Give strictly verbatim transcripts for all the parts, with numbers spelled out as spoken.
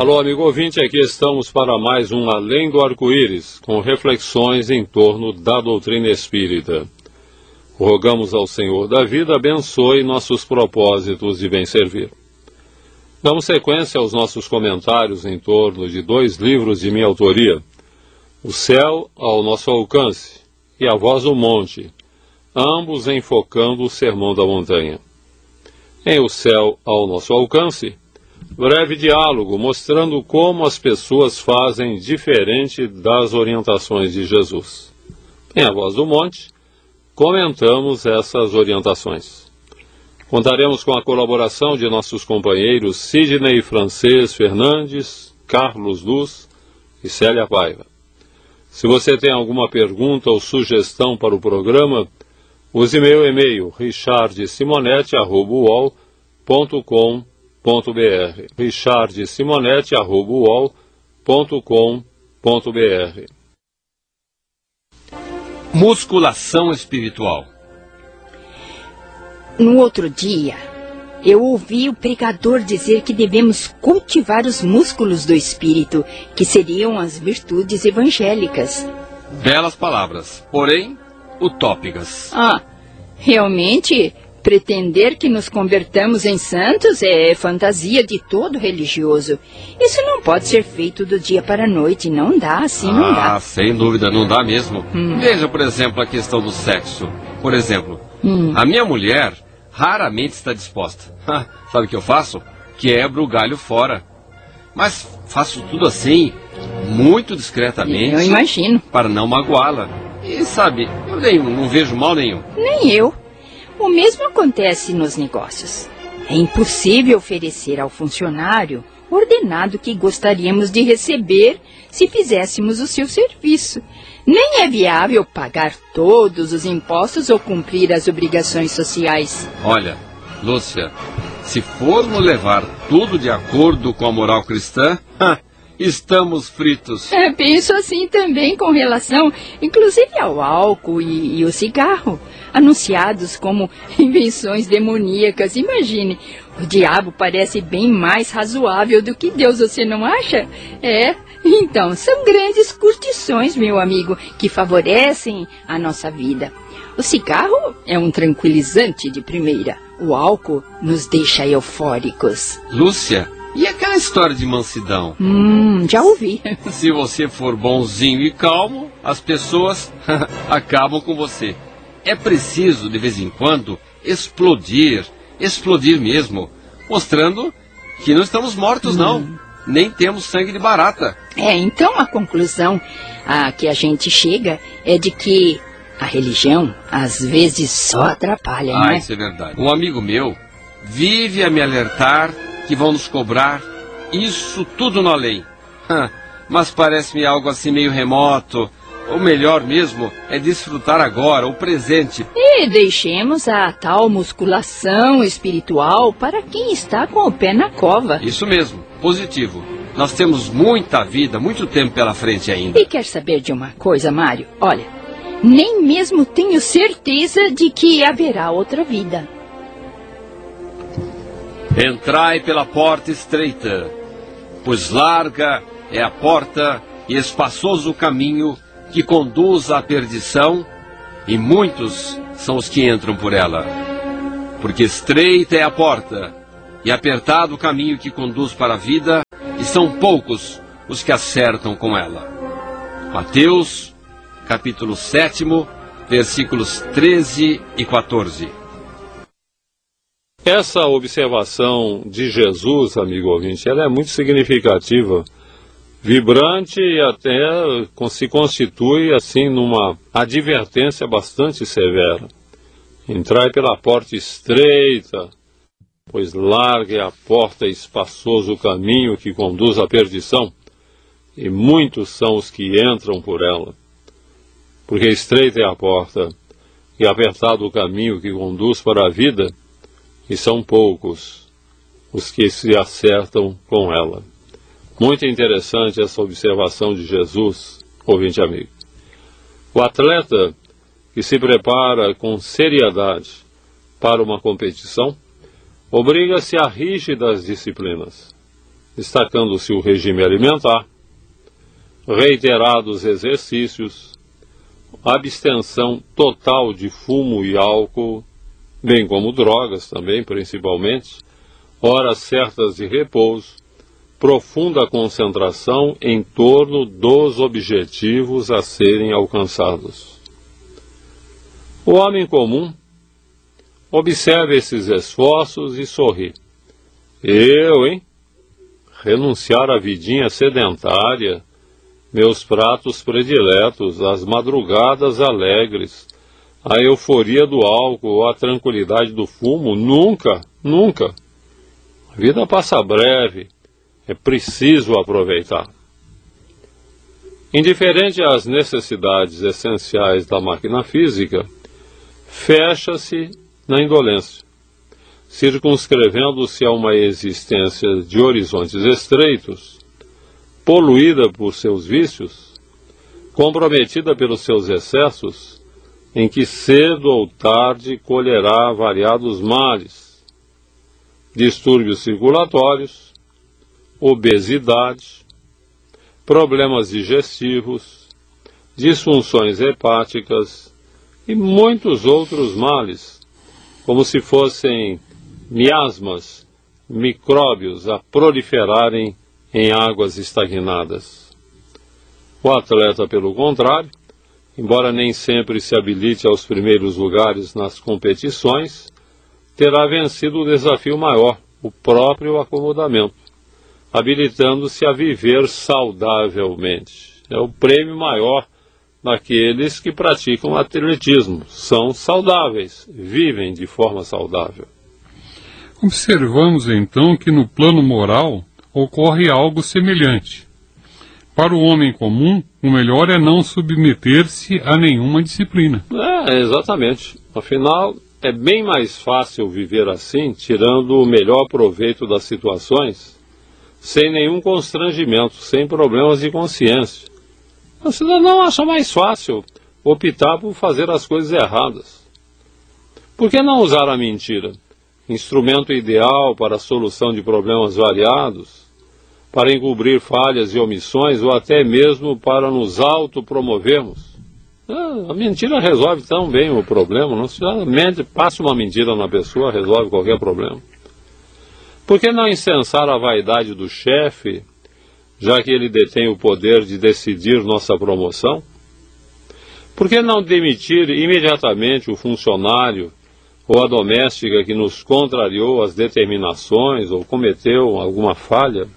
Alô, amigo ouvinte, aqui estamos para mais um Além do Arco-Íris, com reflexões em torno da doutrina espírita. Rogamos ao Senhor da vida abençoe nossos propósitos de bem servir. Damos sequência aos nossos comentários em torno de dois livros de minha autoria, O Céu ao Nosso Alcance e A Voz do Monte, ambos enfocando o Sermão da Montanha. Em O Céu ao Nosso Alcance, breve diálogo mostrando como as pessoas fazem diferente das orientações de Jesus. Em A Voz do Monte, comentamos essas orientações. Contaremos com a colaboração de nossos companheiros Sidney Francês Fernandes, Carlos Luz e Célia Paiva. Se você tem alguma pergunta ou sugestão para o programa, use meu e-mail richard simonetti arroba u o l ponto com ponto b r richard simonetti arroba u o l ponto com ponto b r. Musculação espiritual. No outro dia, eu ouvi o pregador dizer que devemos cultivar os músculos do espírito, que seriam as virtudes evangélicas. Belas palavras, porém utópicas. Ah, realmente, pretender que nos convertamos em santos é fantasia de todo religioso. Isso não pode ser feito do dia para a noite, não dá, assim não dá. Ah, sem dúvida, não dá mesmo. Hum. Veja, por exemplo, a questão do sexo. Por exemplo, Hum. a minha mulher raramente está disposta. Sabe o que eu faço? Quebro o galho fora. Mas faço tudo assim, muito discretamente. Eu imagino. Para não magoá-la. E sabe, eu nem, não vejo mal nenhum. Nem eu. O mesmo acontece nos negócios. É impossível oferecer ao funcionário o ordenado que gostaríamos de receber se fizéssemos o seu serviço. Nem é viável pagar todos os impostos ou cumprir as obrigações sociais. Olha, Lúcia, se formos levar tudo de acordo com a moral cristã, estamos fritos. É, penso assim também com relação, inclusive ao álcool e, e o cigarro, anunciados como invenções demoníacas. Imagine, o diabo parece bem mais razoável do que Deus, você não acha? É, então, são grandes curtições, meu amigo, que favorecem a nossa vida. O cigarro é um tranquilizante de primeira. O álcool nos deixa eufóricos. Lúcia, e aquela história de mansidão? Hum, já ouvi. Se você for bonzinho e calmo, as pessoas acabam com você. É preciso, de vez em quando, explodir, explodir mesmo, mostrando que não estamos mortos, hum. não. Nem temos sangue de barata. É, então a conclusão a que a gente chega é de que a religião, às vezes, só atrapalha, Ah, né? isso é verdade. Um amigo meu vive a me alertar que vão nos cobrar isso tudo no além. Mas parece-me algo assim meio remoto. O melhor mesmo é desfrutar agora, o presente. E deixemos a tal musculação espiritual para quem está com o pé na cova. Isso mesmo, positivo. Nós temos muita vida, muito tempo pela frente ainda. E quer saber de uma coisa, Mário? Olha, nem mesmo tenho certeza de que haverá outra vida. Entrai pela porta estreita, pois larga é a porta e espaçoso o caminho que conduz à perdição, e muitos são os que entram por ela. Porque estreita é a porta, e apertado o caminho que conduz para a vida, e são poucos os que acertam com ela. Mateus, capítulo sete, versículos treze e quatorze. Essa observação de Jesus, amigo ouvinte, ela é muito significativa, vibrante e até se constitui assim numa advertência bastante severa. Entrai pela porta estreita, pois larga é a porta e espaçoso o caminho que conduz à perdição, e muitos são os que entram por ela. Porque estreita é a porta e apertado o caminho que conduz para a vida, e são poucos os que se acertam com ela. Muito interessante essa observação de Jesus, ouvinte amigo. O atleta que se prepara com seriedade para uma competição obriga-se a rígidas disciplinas. destacando-se o regime alimentar, reiterados exercícios, abstenção total de fumo e álcool, bem como drogas também, principalmente, horas certas de repouso, profunda concentração em torno dos objetivos a serem alcançados. O homem comum observa esses esforços e sorri. Eu, hein? Renunciar à vidinha sedentária, meus pratos prediletos, as madrugadas alegres, a euforia do álcool, a tranquilidade do fumo, nunca, nunca. A vida passa breve, é preciso aproveitar. Indiferente às necessidades essenciais da máquina física, fecha-se na indolência, circunscrevendo-se a uma existência de horizontes estreitos, poluída por seus vícios, comprometida pelos seus excessos, em que cedo ou tarde colherá variados males, distúrbios circulatórios, obesidade, problemas digestivos, disfunções hepáticas e muitos outros males, como se fossem miasmas, micróbios a proliferarem em águas estagnadas. O atleta, pelo contrário, embora nem sempre se habilite aos primeiros lugares nas competições, terá vencido o desafio maior, o próprio acomodamento, habilitando-se a viver saudavelmente. É o prêmio maior daqueles que praticam atletismo. São saudáveis, vivem de forma saudável. Observamos então que no plano moral ocorre algo semelhante. Para o homem comum, o melhor é não submeter-se a nenhuma disciplina. É, exatamente. Afinal, é bem mais fácil viver assim, tirando o melhor proveito das situações, sem nenhum constrangimento, sem problemas de consciência. O cidadão acha mais fácil optar por fazer as coisas erradas. Por que não usar a mentira? Instrumento ideal para a solução de problemas variados, para encobrir falhas e omissões ou até mesmo para nos autopromovermos. Ah, a mentira resolve tão bem o problema, não se mente, passa uma mentira na pessoa, resolve qualquer problema. Por que não incensar a vaidade do chefe, já que ele detém o poder de decidir nossa promoção? Por que não demitir imediatamente o funcionário ou a doméstica que nos contrariou as determinações ou cometeu alguma falha?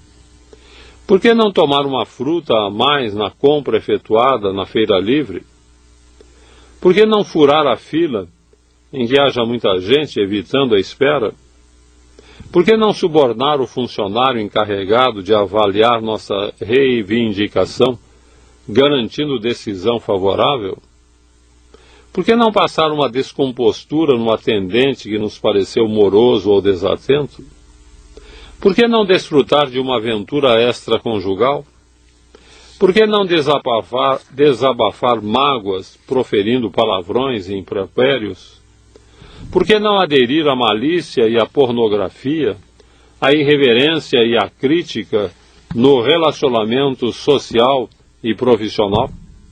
Por que não tomar uma fruta a mais na compra efetuada na feira livre? Por que não furar a fila em que haja muita gente evitando a espera? Por que não subornar o funcionário encarregado de avaliar nossa reivindicação, garantindo decisão favorável? Por que não passar uma descompostura no atendente que nos pareceu moroso ou desatento? Por que não desfrutar de uma aventura extraconjugal? Por que não desabafar, desabafar mágoas, proferindo palavrões e impropérios? Por que não aderir à malícia e à pornografia, à irreverência e à crítica no relacionamento social e profissional?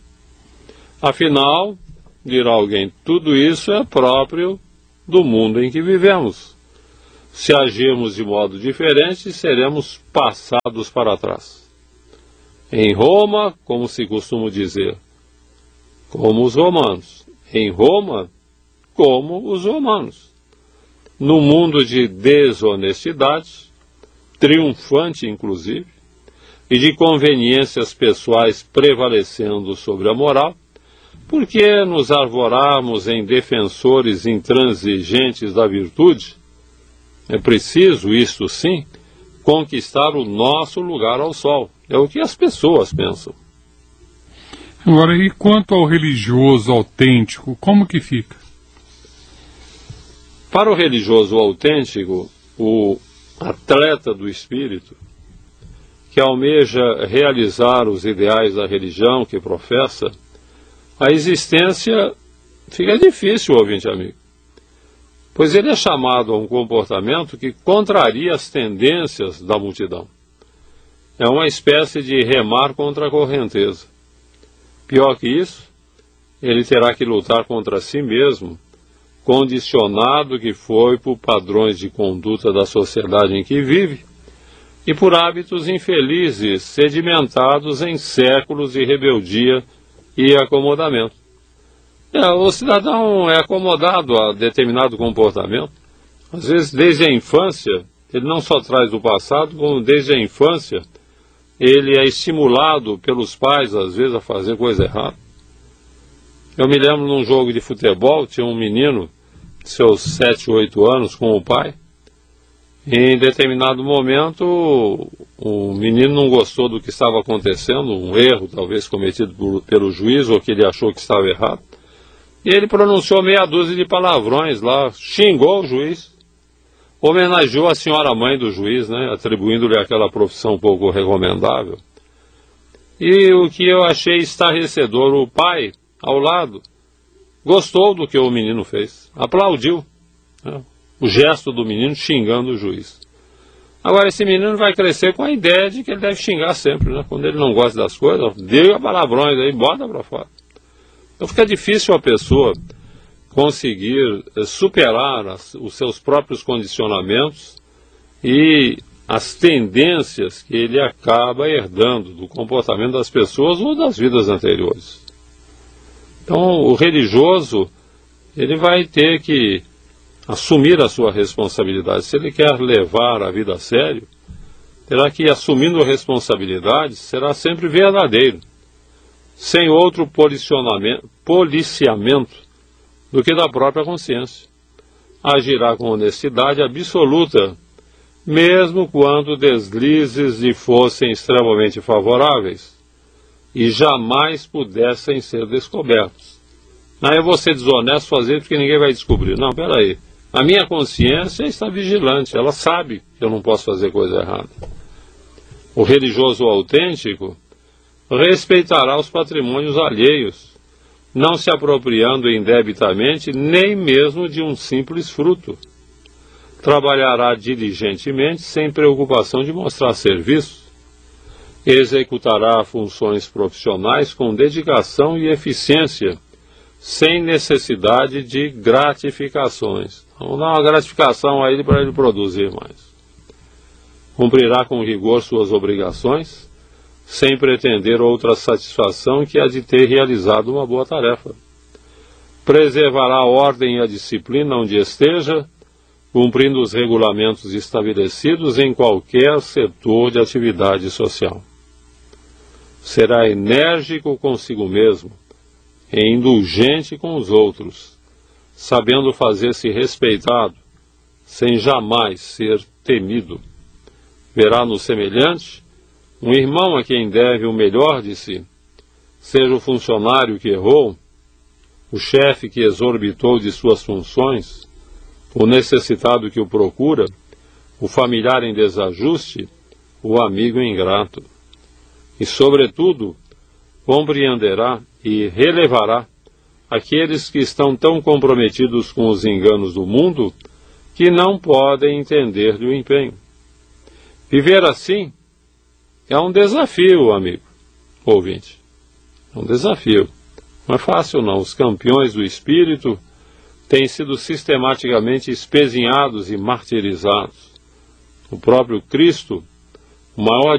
Afinal, dirá alguém, tudo isso é próprio do mundo em que vivemos. Se agirmos de modo diferente, seremos passados para trás. Em Roma, como se costuma dizer, como os romanos. Em Roma, como os romanos. No mundo de desonestidade, triunfante inclusive, e de conveniências pessoais prevalecendo sobre a moral, por que nos arvorarmos em defensores intransigentes da virtude? É preciso, isto sim, conquistar o nosso lugar ao sol. É o que as pessoas pensam. Agora, e quanto ao religioso autêntico, como que fica? Para o religioso autêntico, o atleta do espírito, que almeja realizar os ideais da religião que professa, a existência fica difícil, ouvinte amigo. Pois ele é chamado a um comportamento que contraria as tendências da multidão. é uma espécie de remar contra a correnteza. Pior que isso, ele terá que lutar contra si mesmo, condicionado que foi por padrões de conduta da sociedade em que vive e por hábitos infelizes sedimentados em séculos de rebeldia e acomodamento. É, o cidadão é acomodado a determinado comportamento, às vezes desde a infância. Ele não só traz do passado, como desde a infância ele é estimulado pelos pais, às vezes, a fazer coisa errada. Eu me lembro num jogo de futebol, tinha um menino de seus sete, oito anos com o pai. Em determinado momento, o menino não gostou do que estava acontecendo, um erro talvez cometido por, pelo juiz, ou que ele achou que estava errado. E ele pronunciou meia dúzia de palavrões lá, xingou o juiz, homenageou a senhora mãe do juiz, né, atribuindo-lhe aquela profissão pouco recomendável. E o que eu achei estarrecedor, o pai, ao lado, gostou do que o menino fez, aplaudiu, né, o gesto do menino xingando o juiz. Agora, esse menino vai crescer com a ideia de que ele deve xingar sempre, né, quando ele não gosta das coisas, diga palavrões aí, bota pra fora. Então fica difícil a pessoa conseguir superar as, os seus próprios condicionamentos e as tendências que ele acaba herdando do comportamento das pessoas ou das vidas anteriores. Então, o religioso, ele vai ter que assumir a sua responsabilidade. Se ele quer levar a vida a sério, terá que, assumindo responsabilidade, será sempre verdadeiro, sem outro policiamento do que da própria consciência. Agirá com honestidade absoluta, mesmo quando deslizes lhe fossem extremamente favoráveis e jamais pudessem ser descobertos. Não é você desonesto fazer porque ninguém vai descobrir. Não, peraí. A minha consciência está vigilante, ela sabe que eu não posso fazer coisa errada. O religioso autêntico respeitará os patrimônios alheios, não se apropriando indebitamente nem mesmo de um simples fruto. Trabalhará diligentemente, sem preocupação de mostrar serviço. Executará funções profissionais com dedicação e eficiência, sem necessidade de gratificações. Vamos dar uma gratificação a ele para ele produzir mais. Cumprirá com rigor suas obrigações, sem pretender outra satisfação que a de ter realizado uma boa tarefa. Preservará a ordem e a disciplina onde esteja, cumprindo os regulamentos estabelecidos em qualquer setor de atividade social. Será enérgico consigo mesmo, e indulgente com os outros, sabendo fazer-se respeitado, sem jamais ser temido. Verá no semelhante um irmão a quem deve o melhor de si, seja o funcionário que errou, o chefe que exorbitou de suas funções, o necessitado que o procura, o familiar em desajuste, o amigo ingrato. E, sobretudo, compreenderá e relevará aqueles que estão tão comprometidos com os enganos do mundo que não podem entender-lhe o empenho. Viver assim é um desafio, amigo, ouvinte. É um desafio. Não é fácil, não. Os campeões do espírito têm sido sistematicamente espezinhados e martirizados. O próprio Cristo, o maior